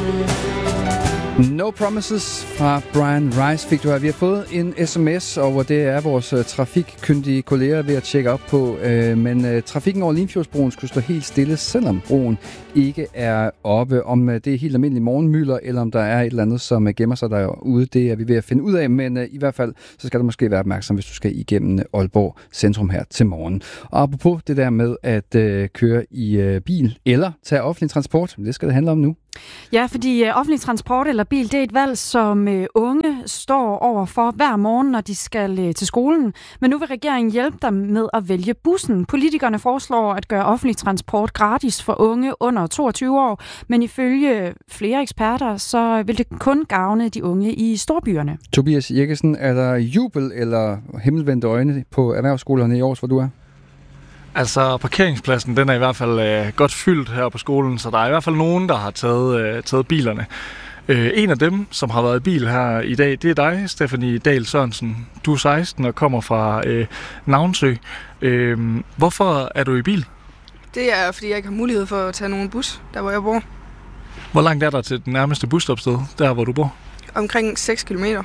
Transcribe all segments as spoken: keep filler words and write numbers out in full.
No Promises fra Brian Rice fik du her. Vi har fået en sms, og hvor det er vores uh, trafikkyndige kolleger ved at tjekke op på. Uh, men uh, trafikken over Limfjordsbroen skulle stå helt stille, selvom broen ikke er oppe. Om uh, det er helt almindelig morgenmylder, eller om der er et eller andet, som uh, gemmer sig derude, det er vi ved at finde ud af. Men uh, i hvert fald, så skal du måske være opmærksom, hvis du skal igennem uh, Aalborg Centrum her til morgen. Og apropos det der med at uh, køre i uh, bil eller tage offentlig transport, det skal det handle om nu. Ja, fordi øh, offentlig transport eller bil, det er et valg, som øh, unge står over for hver morgen, når de skal øh, til skolen. Men nu vil regeringen hjælpe dem med at vælge bussen. Politikerne foreslår at gøre offentlig transport gratis for unge under toogtyve år, men ifølge flere eksperter, så vil det kun gavne de unge i storbyerne. Tobias Jekkesen, er der jubel eller himmelvendte øjne på erhvervsskolerne i Aarhus, hvor du er? Altså, parkeringspladsen, den er i hvert fald øh, godt fyldt her på skolen, så der er i hvert fald nogen, der har taget, øh, taget bilerne. Øh, en af dem, som har været i bil her i dag, det er dig, Stephanie Dahl Sørensen. Du er seksten og kommer fra øh, Navnsø. Øh, hvorfor er du i bil? Det er, fordi jeg ikke har mulighed for at tage nogen bus, der hvor jeg bor. Hvor langt er der til den nærmeste busstopsted, der hvor du bor? Omkring seks kilometer.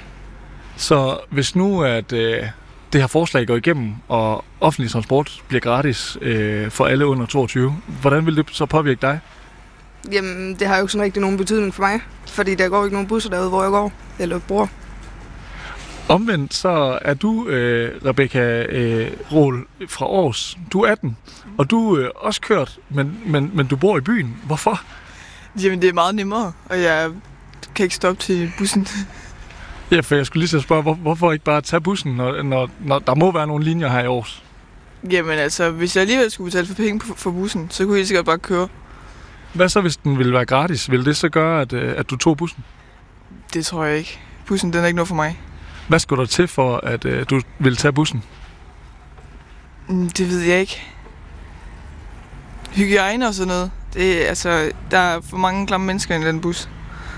Så hvis nu at øh, det her forslag går igennem, og offentlig transport bliver gratis øh, for alle under toogtyve, hvordan vil det så påvirke dig? Jamen, det har jo ikke sådan rigtig nogen betydning for mig, fordi der går ikke nogen busser derude, hvor jeg går, eller bor. Omvendt så er du, øh, Rebecca øh, Rohl fra Aarhus. Du er atten, og du er øh, også kørt, men, men, men du bor i byen. Hvorfor? Jamen, det er meget nemmere, og jeg kan ikke stoppe til bussen. Ja, for jeg skulle lige så spørge, hvor, hvorfor ikke bare tage bussen, når, når, når der må være nogle linjer her i Aarhus? Jamen altså, hvis jeg alligevel skulle betale for penge for bussen, så kunne jeg sikkert bare køre. Hvad så, hvis den ville være gratis? Vil det så gøre, at, at du tog bussen? Det tror jeg ikke. Bussen, den er ikke noget for mig. Hvad skulle der til for, at uh, du ville tage bussen? Det ved jeg ikke. Hygiejne og sådan noget. Det, altså, der er for mange klamme mennesker i den bus.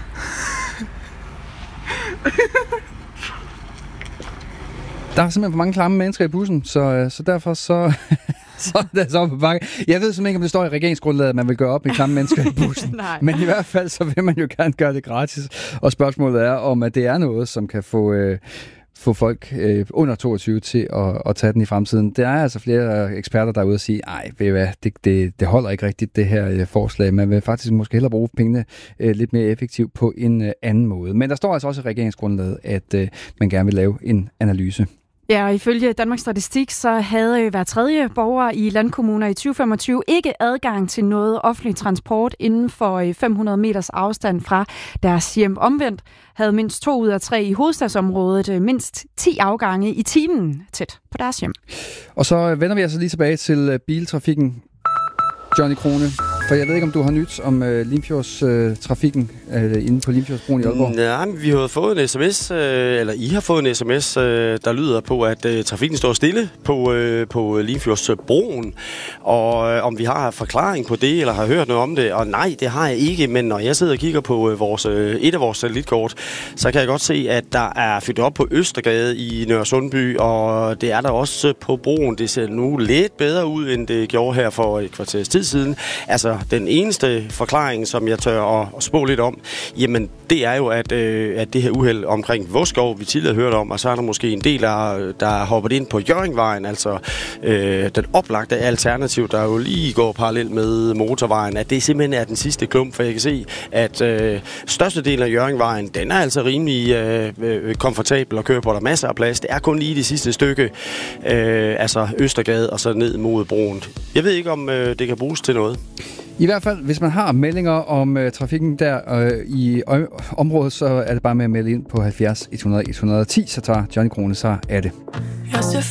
Der er simpelthen for mange klamme mennesker i bussen, så, så derfor så, så er det så på bakke. Jeg ved simpelthen ikke, om det står i regeringsgrundlaget, at man vil gøre op med klamme mennesker i bussen. Men i hvert fald så vil man jo gerne gøre det gratis. Og spørgsmålet er, om at det er noget, som kan få, øh, få folk øh, under toogtyve til at, at tage den i fremtiden. Der er altså flere eksperter derude og sige, ej, ved I hvad, det, det, det holder ikke rigtigt, det her øh, forslag. Man vil faktisk måske hellere bruge pengene øh, lidt mere effektivt på en øh, anden måde. Men der står altså også i regeringsgrundlaget, at øh, man gerne vil lave en analyse. Ja, og ifølge Danmarks Statistik, så havde hver tredje borger i landkommuner i tyve femogtyve ikke adgang til noget offentlig transport inden for fem hundrede meters afstand fra deres hjem. Omvendt havde mindst to ud af tre i hovedstadsområdet mindst ti afgange i timen tæt på deres hjem. Og så vender vi altså lige tilbage til biltrafikken. Johnny Krone, for jeg ved ikke, om du har nyt om uh, Limfjordstrafikken uh, uh, inde på Limfjordsbroen i Aalborg? Nej, men vi har fået en sms, uh, eller I har fået en sms, uh, der lyder på, at uh, trafikken står stille på, uh, på Limfjordsbroen. Og uh, om vi har forklaring på det, eller har hørt noget om det, og nej, det har jeg ikke, men når jeg sidder og kigger på uh, vores, uh, et af vores satellitkort, så kan jeg godt se, at der er fyldt op på Østergade i Nørresundby, og det er der også på broen. Det ser nu lidt bedre ud, end det gjorde her for et kvarters tid siden. Altså, den eneste forklaring, som jeg tør at, at spå lidt om, jamen, det er jo, at, øh, at det her uheld omkring Våskov, vi tidligere hørte om, og så er der måske en del, der, der er hoppet ind på Hjørringvejen, altså øh, den oplagte alternativ, der jo lige går parallelt med motorvejen, at det simpelthen er den sidste klump, for jeg kan se, at øh, størstedelen af Hjørringvejen, den er altså rimelig øh, øh, komfortabel at køre på, der er masser af plads. Det er kun lige det sidste stykke, øh, altså Østergade og så ned mod broen. Jeg ved ikke, om øh, det kan bruges til noget. I hvert fald, hvis man har meldinger om øh, trafikken der øh, i øh, området, så er det bare med at melde ind på halvfjerds et hundrede et hundrede og ti, så tager Johnny Krone sig af det.